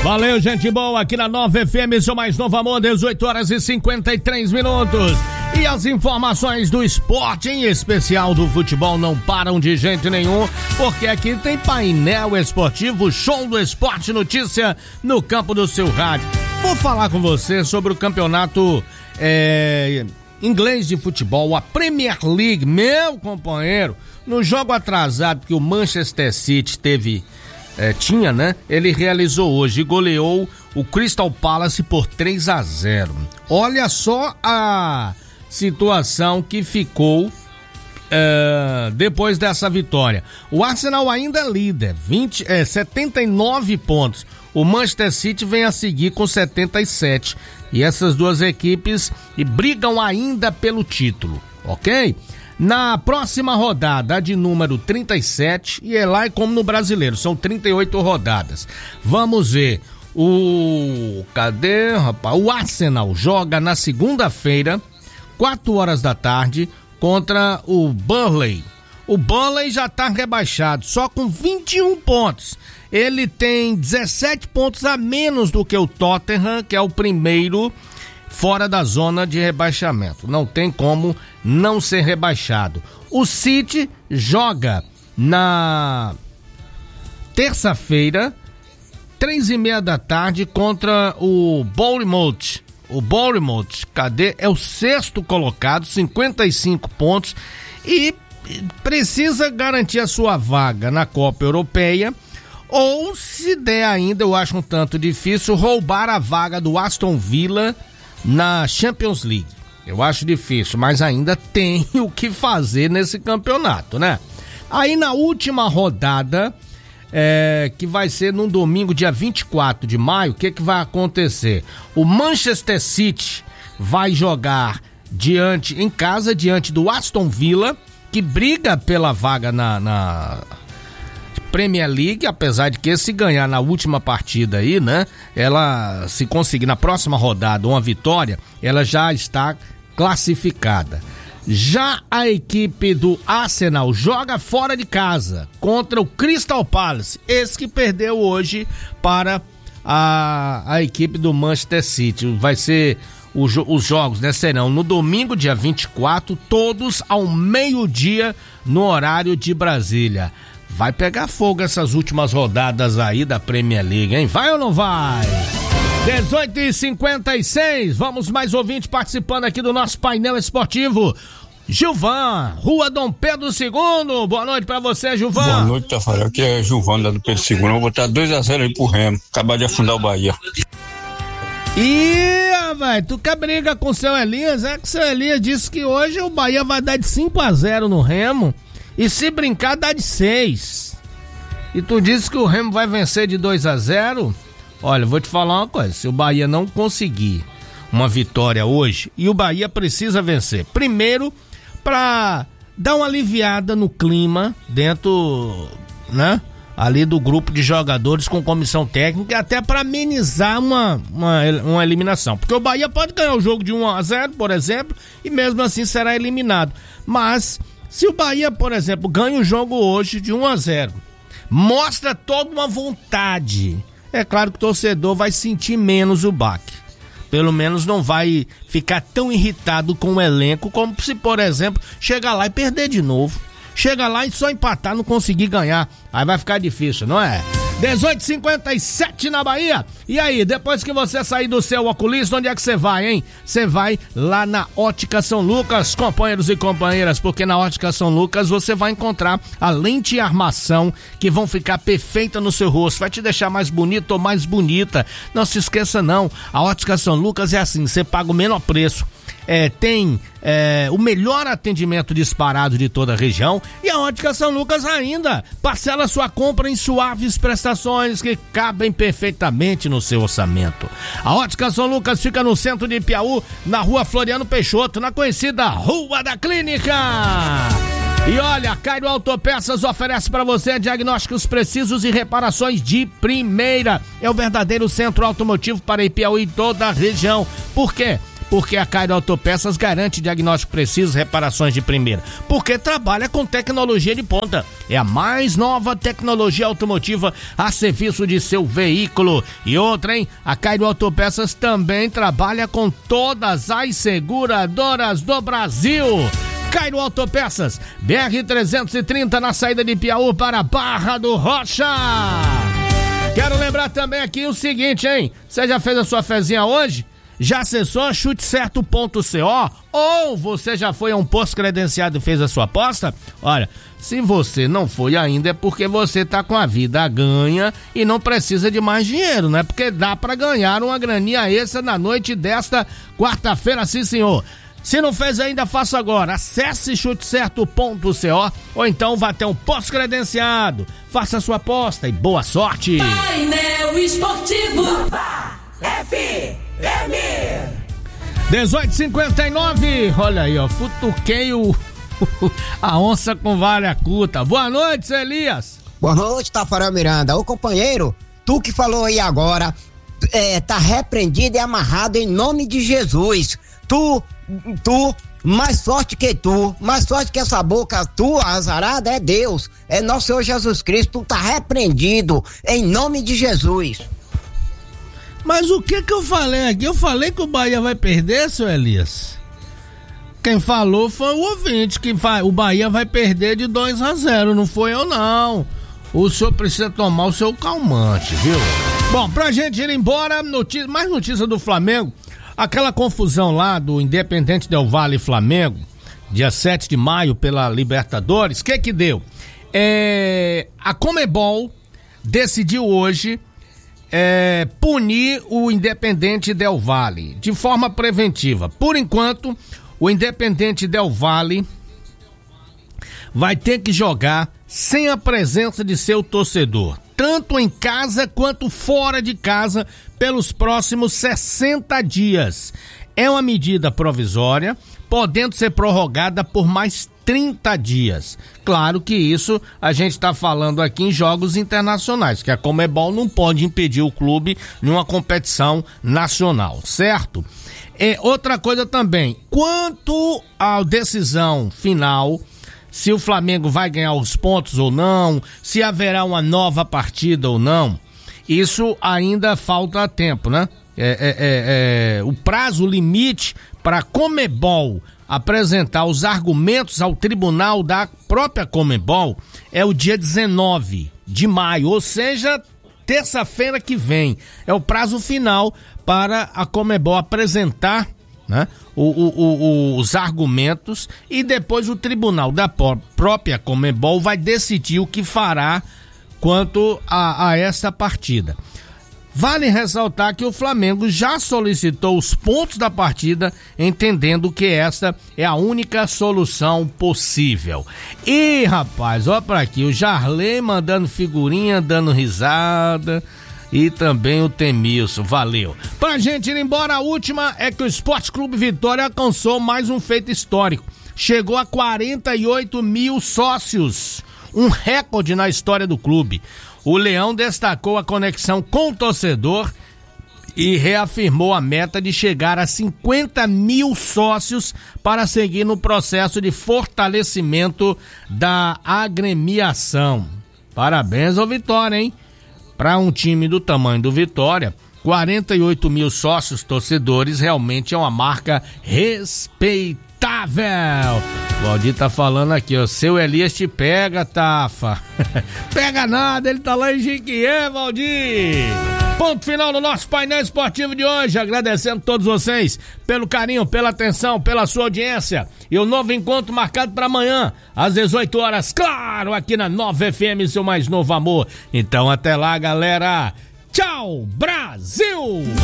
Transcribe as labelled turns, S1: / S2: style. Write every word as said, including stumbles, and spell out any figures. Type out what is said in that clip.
S1: Valeu, gente boa, aqui na Nova F M, seu mais novo amor, dezoito horas e cinquenta e três minutos. E as informações do esporte, em especial do futebol, não param de jeito nenhum, porque aqui tem painel esportivo, show do esporte, notícia no campo do seu rádio. Vou falar com você sobre o campeonato é, inglês de futebol, a Premier League, meu companheiro. No jogo atrasado que o Manchester City teve... É, tinha, né? Ele realizou hoje e goleou o Crystal Palace por três a zero. Olha só a situação que ficou é, depois dessa vitória. O Arsenal ainda é líder, vinte, é, setenta e nove pontos. O Manchester City vem a seguir com setenta e sete. E essas duas equipes e brigam ainda pelo título, ok? Na próxima rodada, de número trinta e sete, e é lá como no brasileiro, são trinta e oito rodadas. Vamos ver, o... cadê, rapaz? O Arsenal joga na segunda-feira, quatro horas da tarde, contra o Burnley. O Burnley já tá rebaixado, só com vinte e um pontos. Ele tem dezessete pontos a menos do que o Tottenham, que é o primeiro fora da zona de rebaixamento. Não tem como não ser rebaixado. O City joga na terça-feira, três e meia da tarde, contra o Bournemouth. O Bournemouth, cadê? É o sexto colocado, cinquenta e cinco pontos, e precisa garantir a sua vaga na Copa Europeia, ou, se der ainda, eu acho um tanto difícil, roubar a vaga do Aston Villa na Champions League. Eu acho difícil, mas ainda tem o que fazer nesse campeonato, né? Aí na última rodada, é, que vai ser no domingo, dia vinte e quatro de maio, o que que vai acontecer? O Manchester City vai jogar diante, em casa, diante do Aston Villa, que briga pela vaga na, na Premier League, apesar de que se ganhar na última partida aí, né, ela, se conseguir na próxima rodada uma vitória, ela já está classificada. Já a equipe do Arsenal joga fora de casa contra o Crystal Palace, esse que perdeu hoje para a, a equipe do Manchester City. Vai ser o, os jogos, né, serão no domingo, dia vinte e quatro, todos ao meio-dia no horário de Brasília. Vai pegar fogo essas últimas rodadas aí da Premier League, hein? Vai ou não vai? dezoito e cinquenta e seis, vamos mais ouvintes participando aqui do nosso painel esportivo. Gilvan, Rua Dom Pedro segundo, boa noite pra você, Gilvan.
S2: Boa noite, Tafarel, aqui é Gilvan da do Pedro segundo, eu vou botar dois a zero aí pro Remo, acabar de afundar o Bahia.
S1: Ih, velho, tu quer briga com o seu Elias? É que o seu Elias disse que hoje o Bahia vai dar de cinco a zero no Remo, e se brincar dá de seis. E tu disse que o Remo vai vencer de dois a zero? Olha, vou te falar uma coisa, se o Bahia não conseguir uma vitória hoje, e o Bahia precisa vencer, primeiro pra dar uma aliviada no clima dentro, né, ali do grupo de jogadores com comissão técnica, e até pra amenizar uma, uma, uma eliminação, porque o Bahia pode ganhar o jogo de um a zero, por exemplo, e mesmo assim será eliminado. Mas se o Bahia, por exemplo, ganha o jogo hoje de um a zero, mostra toda uma vontade, é claro que o torcedor vai sentir menos o baque. Pelo menos não vai ficar tão irritado com o elenco como se, por exemplo, chegar lá e perder de novo. Chega lá e só empatar, não conseguir ganhar. Aí vai ficar difícil, não é? dezoito e cinquenta e sete na Bahia. E aí, depois que você sair do seu oculista, onde é que você vai, hein? Você vai lá na Ótica São Lucas, companheiros e companheiras, porque na Ótica São Lucas você vai encontrar a lente e armação que vão ficar perfeita no seu rosto, vai te deixar mais bonito ou mais bonita. Não se esqueça não, a Ótica São Lucas é assim, você paga o menor preço. É, tem é, o melhor atendimento disparado de toda a região, e a Ótica São Lucas ainda parcela sua compra em suaves prestações que cabem perfeitamente no seu orçamento. A Ótica São Lucas fica no centro de Piauí, na Rua Floriano Peixoto, na conhecida Rua da Clínica. E olha, a Cairo Autopeças oferece para você diagnósticos precisos e reparações de primeira. É o verdadeiro centro automotivo para Ipiauí e toda a região. Por quê? Porque a Cairo Autopeças garante diagnóstico preciso, reparações de primeira. Porque trabalha com tecnologia de ponta. É a mais nova tecnologia automotiva a serviço de seu veículo. E outra, hein? A Cairo Autopeças também trabalha com todas as seguradoras do Brasil. Cairo Autopeças, B R trezentos e trinta na saída de Piauí para Barra do Rocha. Quero lembrar também aqui o seguinte, hein? Você já fez a sua fezinha hoje? Já acessou chute certo ponto co? Ou você já foi a um posto credenciado e fez a sua aposta? Olha, se você não foi ainda é porque você tá com a vida ganha e não precisa de mais dinheiro, né? Porque dá pra ganhar uma graninha extra na noite desta quarta-feira, sim senhor. Se não fez ainda, faça agora. Acesse chute certo ponto co ou então vá até um posto credenciado. Faça a sua aposta e boa sorte.
S3: Painel Esportivo Nova F M
S1: dezoito e cinquenta e nove. Olha aí, ó. Futuquei o a onça com vara curta. Boa noite, Elias.
S4: Boa noite, Tafarel Miranda. Ô companheiro, tu que falou aí agora, é, tá repreendido e amarrado em nome de Jesus. Tu, tu, mais forte que tu, mais forte que essa boca tua azarada é Deus, é nosso Senhor Jesus Cristo. Tu tá repreendido em nome de Jesus.
S1: Mas o que que eu falei aqui? Eu falei que o Bahia vai perder, seu Elias? Quem falou foi o ouvinte, que vai, o Bahia vai perder de dois a zero, não foi eu não. O senhor precisa tomar o seu calmante, viu? Bom, pra gente ir embora, notícia, mais notícia do Flamengo. Aquela confusão lá do Independente Del Valle e Flamengo, dia sete de maio pela Libertadores, o que que deu? É, a Conmebol decidiu hoje é, punir o Independente Del Valle de forma preventiva. Por enquanto, o Independente Del Valle vai ter que jogar sem a presença de seu torcedor, tanto em casa quanto fora de casa, pelos próximos sessenta dias. É uma medida provisória, podendo ser prorrogada por mais trinta dias. Claro que isso a gente está falando aqui em jogos internacionais, que a Conmebol não pode impedir o clube numa competição nacional, certo? É, outra coisa também, quanto à decisão final, se o Flamengo vai ganhar os pontos ou não, se haverá uma nova partida ou não, isso ainda falta tempo, né? É, é, é, é, o prazo limite para a Conmebol apresentar os argumentos ao tribunal da própria Conmebol é o dia dezenove de maio, ou seja, terça-feira que vem. É o prazo final para a Conmebol apresentar, né, o, o, o, os argumentos, e depois o tribunal da própria Conmebol vai decidir o que fará quanto a, a essa partida. Vale ressaltar que o Flamengo já solicitou os pontos da partida, entendendo que essa é a única solução possível. E rapaz, olha pra aqui, o Jarley mandando figurinha, dando risada, e também o Temilson, valeu. Pra gente ir embora, a última é que o Esporte Clube Vitória alcançou mais um feito histórico. Chegou a quarenta e oito mil sócios, um recorde na história do clube. O Leão destacou a conexão com o torcedor e reafirmou a meta de chegar a cinquenta mil sócios para seguir no processo de fortalecimento da agremiação. Parabéns ao Vitória, hein? Para um time do tamanho do Vitória, quarenta e oito mil sócios torcedores realmente é uma marca respeitável. O Valdir tá falando aqui, ó, seu Elias te pega, Tafa. Pega nada, ele tá lá em Jequié, Valdir. Ponto final no nosso painel esportivo de hoje, agradecendo a todos vocês pelo carinho, pela atenção, pela sua audiência. E o novo encontro marcado para amanhã, às dezoito horas, claro, aqui na Nova F M, seu mais novo amor. Então até lá, galera. Tchau, Brasil!